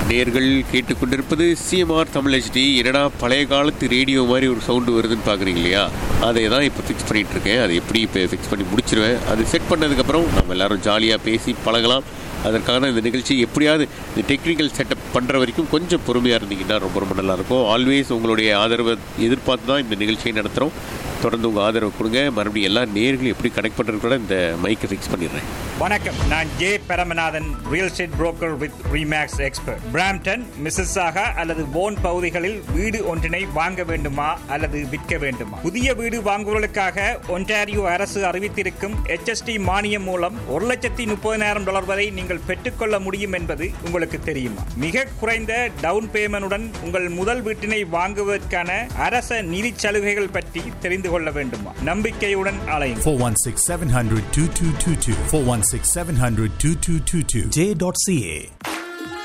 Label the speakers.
Speaker 1: நேயர்கள் கேட்டுக்கொண்டிருப்பது CMR Tamil HD. என்னடா பழைய காலத்து ரேடியோ மாதிரி ஒரு சவுண்டு வருதுன்னு பார்க்குறீங்க இல்லையா? அதை தான் இப்போ ஃபிக்ஸ் பண்ணிகிட்டு இருக்கேன். அது எப்படி இப்போ ஃபிக்ஸ் பண்ணி முடிச்சிருவேன். அது செட் பண்ணதுக்கப்புறம் நம்ம எல்லோரும் ஜாலியாக பேசி பழகலாம். அதற்கான இந்த நிகழ்ச்சி எப்படியாவது இந்த டெக்னிக்கல் செட்டப் பண்ணுற வரைக்கும் கொஞ்சம் பொறுமையாக இருந்தீங்கன்னா ரொம்ப ரொம்ப நல்லாயிருக்கும். ஆல்வேஸ் உங்களுடைய ஆதரவை எதிர்பார்த்து தான் இந்த நிகழ்ச்சியை நடத்துகிறோம். தொடர்ந்து உங்கள் ஆதரவு கொடுங்க. மறுபடியும் எல்லா நேயர்களும் எப்படி கனெக்ட் பண்ணுறது கூட இந்த மைக்கை ஃபிக்ஸ் பண்ணிடுறேன்.
Speaker 2: வணக்கம், நான் J Paramanathan, real estate broker with remakes expert. Brampton, மிஸ்ஸஸாகா அல்லது போன் பகுதிகளில் வீடு ஒன்றினை வாங்க வேண்டுமா அல்லது விற்க வேண்டுமா? புதிய வீடு வாங்குவதற்காக ஒன்டாரியோ அரசு அறிவித்திருக்கும் HST மானியம் மூலம் $1,30,000 வரை நீங்கள் பெற்றுக்கொள்ள முடியும் என்பது உங்களுக்கு தெரியுமா? மிக குறைந்த டவுன் பேமெண்டுடன் உங்கள் முதல் வீட்டினை வாங்குவதற்கான அரச நிதி சலுகைகள் பற்றி தெரிந்து கொள்ள வேண்டுமா? நம்பிக்கையுடன் அலையுங்கள்.
Speaker 3: 416-700-2222 416-700-2222 J.ca